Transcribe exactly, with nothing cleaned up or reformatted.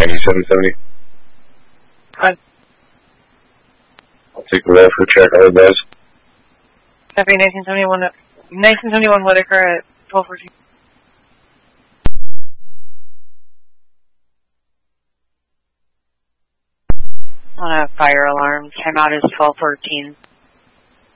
ninety-seven seventy. Good. I'll take the roll for check, all guys. Copy nineteen seventy-one, nineteen seventy-one Whitaker at twelve fourteen. On a fire alarm, timeout is twelve fourteen.